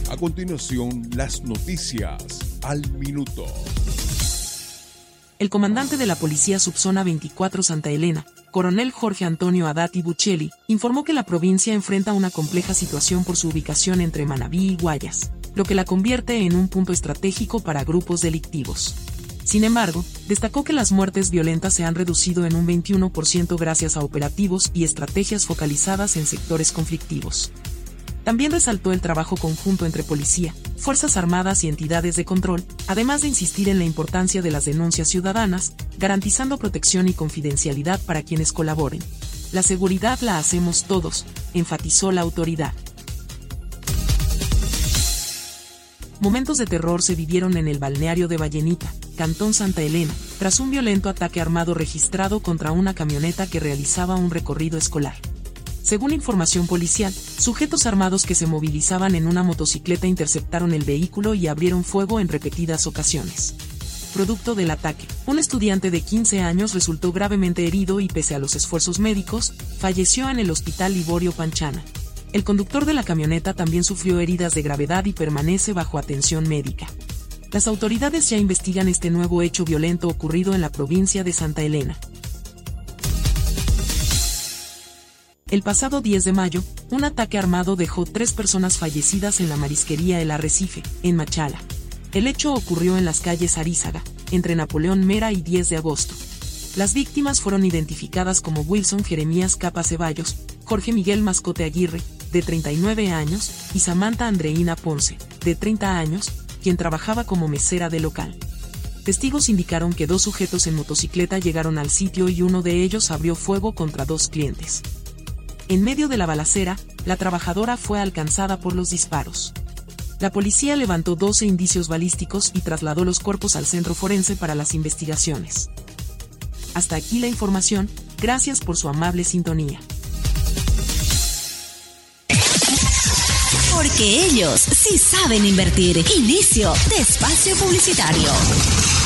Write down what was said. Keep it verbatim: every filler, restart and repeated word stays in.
A continuación, las noticias al minuto. El comandante de la Policía Subzona veinticuatro Santa Elena, coronel Jorge Antonio Adati Buccelli, informó que la provincia enfrenta una compleja situación por su ubicación entre Manabí y Guayas, lo que la convierte en un punto estratégico para grupos delictivos. Sin embargo, destacó que las muertes violentas se han reducido en un veintiuno por ciento gracias a operativos y estrategias focalizadas en sectores conflictivos. También resaltó el trabajo conjunto entre policía, fuerzas armadas y entidades de control, además de insistir en la importancia de las denuncias ciudadanas, garantizando protección y confidencialidad para quienes colaboren. La seguridad la hacemos todos, enfatizó la autoridad. Momentos de terror se vivieron en el balneario de Vallenita, Cantón Santa Elena, tras un violento ataque armado registrado contra una camioneta que realizaba un recorrido escolar. Según información policial, sujetos armados que se movilizaban en una motocicleta interceptaron el vehículo y abrieron fuego en repetidas ocasiones. Producto del ataque, un estudiante de quince años resultó gravemente herido y pese a los esfuerzos médicos, falleció en el Hospital Liborio Panchana. El conductor de la camioneta también sufrió heridas de gravedad y permanece bajo atención médica. Las autoridades ya investigan este nuevo hecho violento ocurrido en la provincia de Santa Elena. El pasado diez de mayo, un ataque armado dejó tres personas fallecidas en la marisquería El Arrecife, en Machala. El hecho ocurrió en las calles Arízaga, entre Napoleón Mera y diez de agosto. Las víctimas fueron identificadas como Wilson Jeremías Capa Ceballos, Jorge Miguel Mascote Aguirre, de treinta y nueve años, y Samantha Andreina Ponce, de treinta años, quien trabajaba como mesera de local. Testigos indicaron que dos sujetos en motocicleta llegaron al sitio y uno de ellos abrió fuego contra dos clientes. En medio de la balacera, la trabajadora fue alcanzada por los disparos. La policía levantó doce indicios balísticos y trasladó los cuerpos al centro forense para las investigaciones. Hasta aquí la información, gracias por su amable sintonía. Porque ellos sí saben invertir. Inicio de espacio publicitario.